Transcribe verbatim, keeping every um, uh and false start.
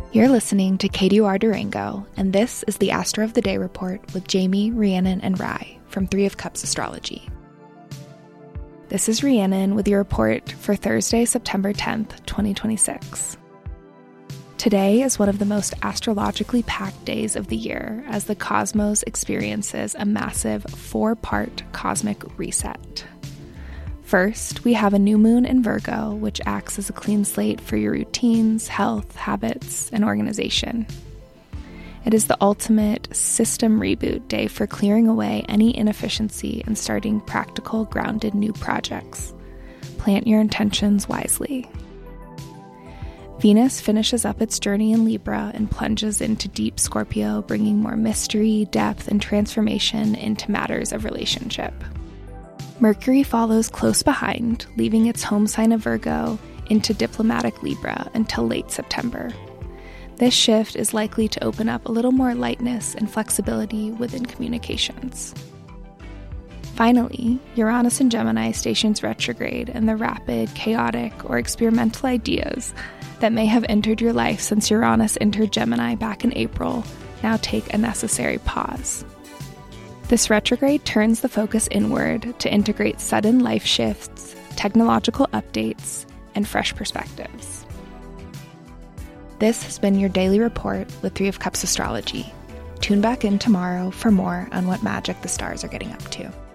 You're listening to K D U R Durango, and this is the Astro of the Day report with Jamie, Rhiannon, and Rye from Three of Cups Astrology. This is Rhiannon with your report for Thursday, September tenth, twenty twenty-six. Today is one of the most astrologically packed days of the year as the cosmos experiences a massive four-part cosmic reset. First, we have a new moon in Virgo, which acts as a clean slate for your routines, health, habits, and organization. It is the ultimate system reboot day for clearing away any inefficiency and starting practical, grounded new projects. Plant your intentions wisely. Venus finishes up its journey in Libra and plunges into deep Scorpio, bringing more mystery, depth, and transformation into matters of relationship. Mercury follows close behind, leaving its home sign of Virgo into diplomatic Libra until late September. This shift is likely to open up a little more lightness and flexibility within communications. Finally, Uranus in Gemini stations retrograde, and the rapid, chaotic, or experimental ideas that may have entered your life since Uranus entered Gemini back in April now take a necessary pause. This retrograde turns the focus inward to integrate sudden life shifts, technological updates, and fresh perspectives. This has been your daily report with Three of Cups Astrology. Tune back in tomorrow for more on what magic the stars are getting up to.